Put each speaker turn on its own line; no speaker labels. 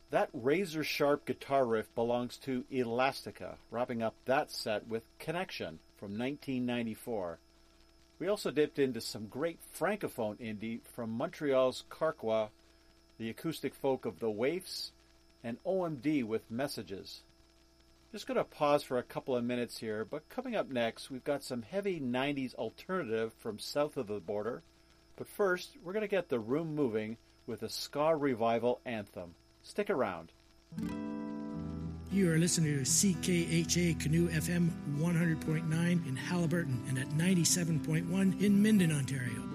That razor-sharp guitar riff belongs to Elastica, wrapping up that set with Connection from 1994. We also dipped into some great francophone indie from Montreal's Carquois, the acoustic folk of The Waifs, and OMD with Messages. Just going to pause for a couple of minutes here, but coming up next, we've got some heavy 90s alternative from south of the border. But first, we're going to get the room moving with a ska revival anthem. Stick around.
You are listening to CKHA Canoe FM 100.9 in Haliburton and at 97.1 in Minden, Ontario.